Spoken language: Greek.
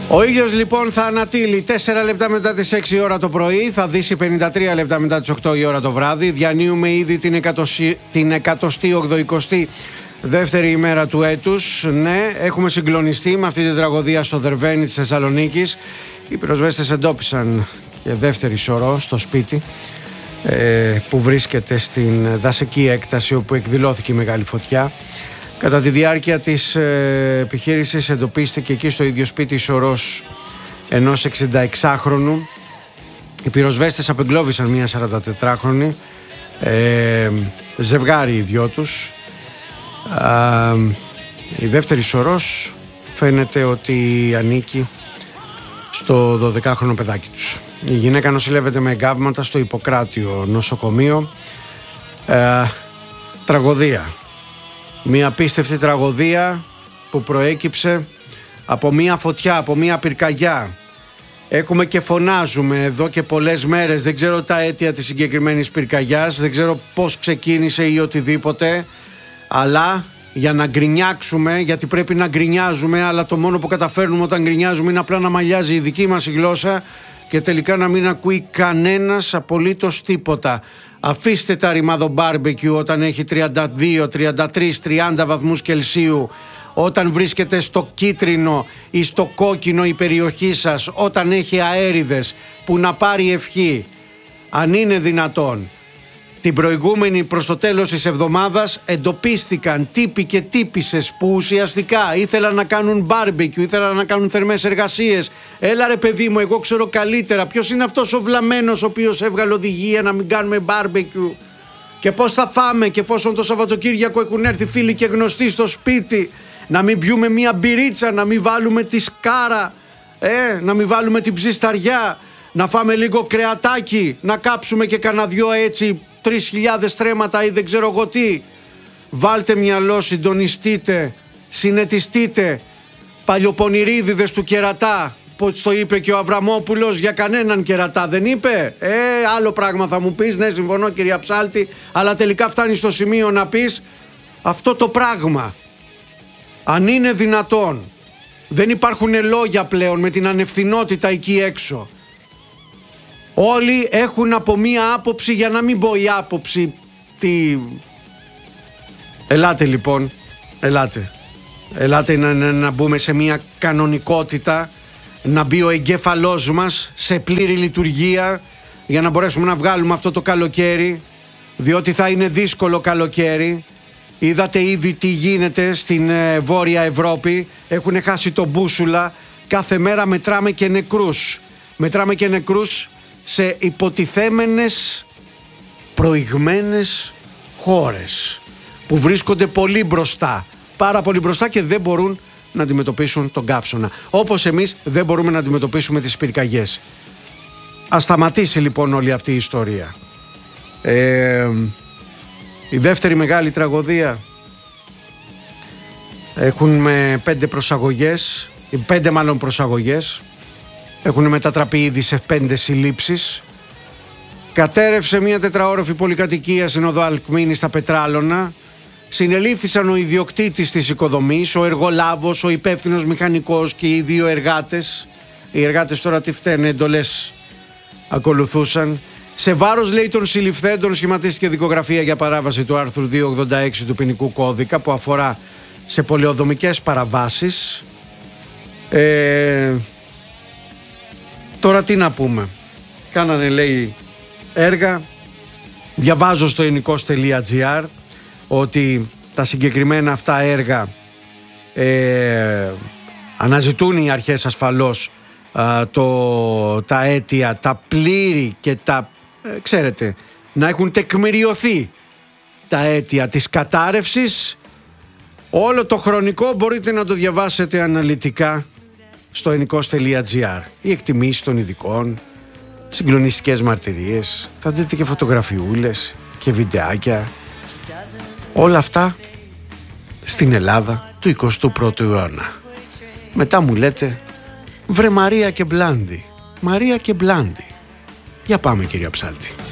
Ο ήλιος λοιπόν θα ανατείλει 4 λεπτά μετά τις 6 ώρα το πρωί, θα δύσει 53 λεπτά μετά τις 8 η ώρα το βράδυ. Διανύουμε ήδη την 182η δεύτερη ημέρα του έτους. Ναι, έχουμε συγκλονιστεί με αυτή την τραγωδία στο Δερβένι της Θεσσαλονίκης. Οι πυροσβέστες εντόπισαν και δεύτερη σωρό στο σπίτι που βρίσκεται στην δασική έκταση όπου εκδηλώθηκε η μεγάλη φωτιά. Κατά τη διάρκεια της επιχείρησης εντοπίστηκε εκεί στο ίδιο σπίτι σωρός ενός 66χρονου. Οι πυροσβέστες απεγκλώβησαν μια 44χρονη, ζευγάρι οι δυο τους. Η δεύτερη σωρός φαίνεται ότι ανήκει στο 12χρονο παιδάκι τους. Η γυναίκα νοσηλεύεται με εγκάβματα στο Ιπποκράτιο νοσοκομείο. Τραγωδία. Μια απίστευτη τραγωδία που προέκυψε από μια φωτιά, από μια πυρκαγιά. Έχουμε και φωνάζουμε εδώ και πολλές μέρες. Δεν ξέρω τα αίτια της συγκεκριμένης πυρκαγιάς, δεν ξέρω πώς ξεκίνησε ή οτιδήποτε. Αλλά για να γκρινιάξουμε, γιατί πρέπει να γκρινιάζουμε, αλλά το μόνο που καταφέρνουμε όταν γκρινιάζουμε είναι απλά να μαλλιάζει η δική μας η γλώσσα και τελικά να μην ακούει κανένας απολύτως τίποτα. Αφήστε τα ρημάδο μπάρμπεκιου όταν έχει 32, 33, 30 βαθμούς Κελσίου, όταν βρίσκεται στο κίτρινο ή στο κόκκινο η περιοχή σας, όταν έχει αέριδες, που να πάρει ευχή. Αν είναι δυνατόν. Την προηγούμενη προς το τέλος της εβδομάδας εντοπίστηκαν τύποι και τύπισσες που ουσιαστικά ήθελαν να κάνουν μπάρμπεκιου, ήθελαν να κάνουν θερμές εργασίες. Έλα ρε παιδί μου, εγώ ξέρω καλύτερα ποιος είναι αυτός ο βλαμμένος ο οποίος έβγαλε οδηγία να μην κάνουμε μπάρμπεκιου και πώς θα φάμε, και εφόσον το Σαββατοκύριακο έχουν έρθει φίλοι και γνωστοί στο σπίτι, να μην πιούμε μια μπυρίτσα, να μην βάλουμε τη σκάρα, να μην βάλουμε την ψισταριά, να φάμε λίγο κρεατάκι, να κάψουμε και κανένα δυο έτσι 3.000 στρέμματα ή δεν ξέρω εγώ τι. Βάλτε μυαλό, συντονιστείτε, συνετιστείτε. Παλιοπονηρίδιδες του κερατά. Πώς το είπε και ο Αβραμόπουλος, για κανέναν κερατά δεν είπε. Άλλο πράγμα θα μου πεις. Ναι, συμφωνώ κυρία Ψάλτη, αλλά τελικά φτάνει στο σημείο να πεις αυτό το πράγμα. Αν είναι δυνατόν. Δεν υπάρχουν λόγια πλέον με την ανευθυνότητα εκεί έξω. Όλοι έχουν από μία άποψη, για να μην πω η άποψη Ελάτε λοιπόν, ελάτε να μπούμε σε μία κανονικότητα, να μπει ο εγκέφαλός μας σε πλήρη λειτουργία για να μπορέσουμε να βγάλουμε αυτό το καλοκαίρι, διότι θα είναι δύσκολο καλοκαίρι. Είδατε ήδη τι γίνεται στην Βόρεια Ευρώπη, έχουν χάσει το μπούσουλα, κάθε μέρα μετράμε και νεκρούς σε υποτιθέμενες προηγμένες χώρες που βρίσκονται πολύ μπροστά, πάρα πολύ μπροστά, και δεν μπορούν να αντιμετωπίσουν τον καύσωνα, όπως εμείς δεν μπορούμε να αντιμετωπίσουμε τις πυρκαγιές. Ας σταματήσει λοιπόν όλη αυτή η ιστορία. Η δεύτερη μεγάλη τραγωδία, έχουμε 5 προσαγωγές, 5 μάλλον προσαγωγές, έχουν μετατραπεί ήδη σε 5 συλλήψεις. Κατέρευσε μια 4όροφη πολυκατοικία στην οδό Αλκμήνη στα Πετράλωνα. Συνελήφθησαν ο ιδιοκτήτης της οικοδομής, ο εργολάβος, ο υπεύθυνος μηχανικός και οι 2 εργάτες. Οι εργάτες τώρα τι φταίνε, εντολές ακολουθούσαν. Σε βάρος, λέει, των συλληφθέντων σχηματίστηκε δικογραφία για παράβαση του άρθρου 286 του ποινικού κώδικα που αφορά σε πολεοδομικές παραβάσεις. Τώρα τι να πούμε. Κάνανε, λέει, έργα. Διαβάζω στο ελληνικός.gr ότι τα συγκεκριμένα αυτά έργα αναζητούν οι αρχές ασφαλώς τα αίτια, τα πλήρη και τα ξέρετε, να έχουν τεκμηριωθεί τα αίτια της κατάρρευσης. Όλο το χρονικό μπορείτε να το διαβάσετε αναλυτικά στο ελληνικός.gr. Οι εκτιμήσεις των ειδικών, συγκλονιστικές μαρτυρίες, θα δείτε και φωτογραφιούλες και βιντεάκια. Όλα αυτά στην Ελλάδα του 21ου αιώνα. Μετά μου λέτε, βρε Μαρία και Μπλάντι. Μαρία και Μπλάντι. Για πάμε κυρία Ψάλτη.